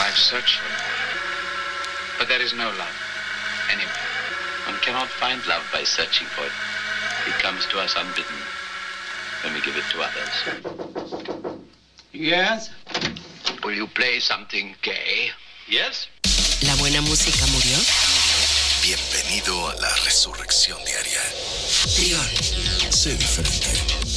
I've searched for it. But there is no love anywhere. One cannot find love by searching for it. It comes to us unbidden when we give it to others. Yes? Will you play something gay? Yes? ¿La buena música murió? Bienvenido a la resurrección diaria. Trión. Sé diferente.